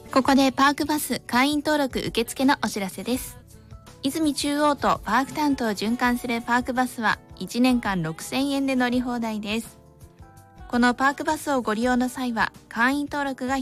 ここでパークバス会員登録受付のお知らせです。泉中央とパークタウンとを循環するパークバスは1年間6000円で乗り放題です。このパークバスをご利用の際は会員登録が